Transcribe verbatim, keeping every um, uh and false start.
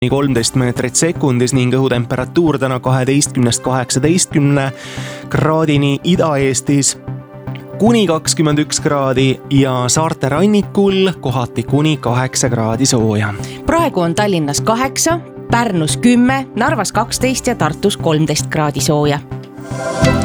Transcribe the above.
kolmteist meetrit sekundis ning õhutemperatuur täna kaheteistkümnest kaheksateistkümne kraadini, Ida-Eestis kuni kakskümmend üks kraadi ja saarte rannikul kohati kuni kaheksa kraadi sooja. Praegu on Tallinnas kaheksa, Pärnus kümme, Narvas kaksteist ja Tartus kolmteist kraadi sooja.